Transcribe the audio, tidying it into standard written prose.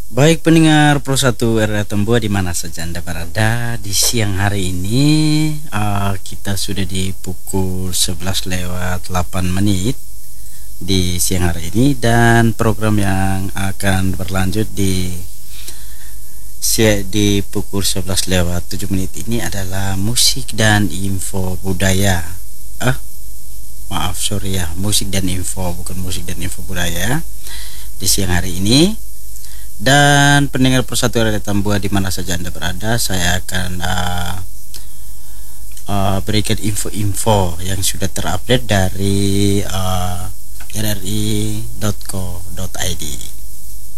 Baik pendengar Pro 1 RRI Tembua di mana saja Anda berada di siang hari ini, kita sudah di pukul 11 lewat 8 menit di siang hari ini, dan program yang akan berlanjut di pukul 11 lewat 7 menit ini adalah musik dan info budaya. Musik dan info, bukan musik dan info budaya di siang hari ini. Dan pendengar Persatu RRI Tambua di mana saja Anda berada, saya akan berikan info-info yang sudah terupdate dari rri.co.id.